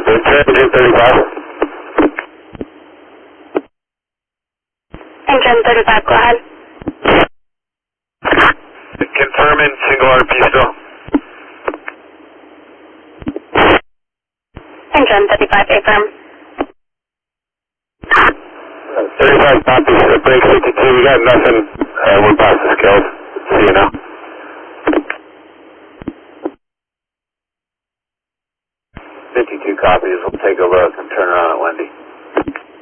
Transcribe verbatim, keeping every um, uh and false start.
Engine thirty-five. Engine thirty-five, go ahead. Confirming single R P still. Engine thirty-five, affirm. thirty-five copies, uh, break fifty-two, we got nothing, uh, we're past the scales. See you now. fifty-two copies, we'll take over and turn around at Wendy.